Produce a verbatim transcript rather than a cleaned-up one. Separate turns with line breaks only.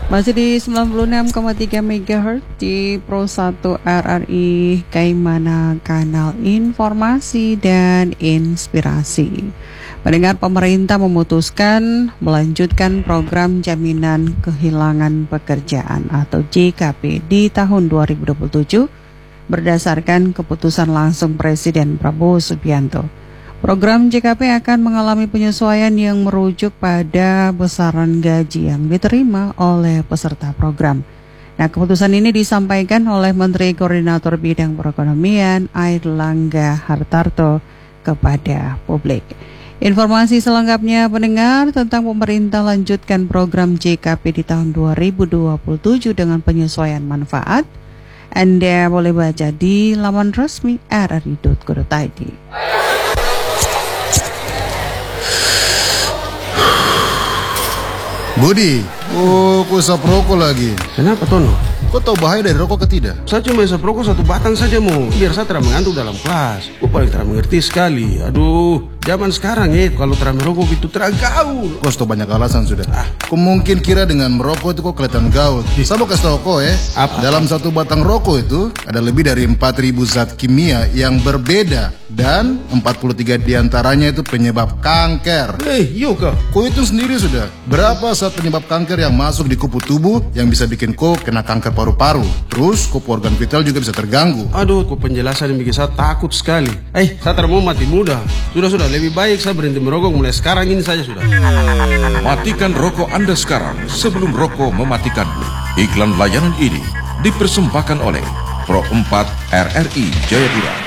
Masih di sembilan puluh enam koma tiga megahertz di Pro satu R R I Kaimana, kanal informasi dan inspirasi. Mendengar pemerintah memutuskan melanjutkan program jaminan kehilangan pekerjaan atau J K P di tahun dua ribu dua puluh tujuh berdasarkan keputusan langsung Presiden Prabowo Subianto. Program J K P akan mengalami penyesuaian yang merujuk pada besaran gaji yang diterima oleh peserta program. Nah, keputusan ini disampaikan oleh Menteri Koordinator Bidang Perekonomian Airlangga Hartarto kepada publik. Informasi selengkapnya pendengar tentang pemerintah lanjutkan program J K P di tahun dua ribu dua puluh tujuh dengan penyesuaian manfaat. Anda boleh baca di laman resmi r r i dot co dot i d.
Budi, oh, kau isap rokok lagi.
Kenapa, Tono?
Kau tahu bahaya dari rokok ke tidak?
Saya cuma isap rokok satu batang saja, Mo. Biar saya tidak mengantuk dalam kelas. Kau paling tidak mengerti sekali. Aduh, zaman sekarang ya, kalau tidak merokok itu tidak gaul.
Kau sudah banyak alasan sudah. Ah. Kau mungkin kira dengan merokok itu kok kelihatan gaul. Saya mau kasih tahu kau ya.
Apa?
Dalam satu batang rokok itu ada lebih dari empat ribu zat kimia yang berbeda. Dan empat puluh tiga diantaranya itu penyebab kanker.
Eh, hey, Yoga.
Kau itu sendiri sudah. Berapa zat penyebab kanker yang masuk di kupu tubuh yang bisa bikin kau kena kanker paru-paru. Terus kupu organ vital juga bisa terganggu.
Aduh, kau penjelasan yang bikin saya takut sekali. Eh, saya tidak mau mati muda. Sudah-sudah, lebih baik saya berhenti merokok mulai sekarang ini saja sudah.
Matikan rokok Anda sekarang sebelum rokok mematikanmu. Iklan layanan ini dipersembahkan oleh Pro empat R R I Jayapura.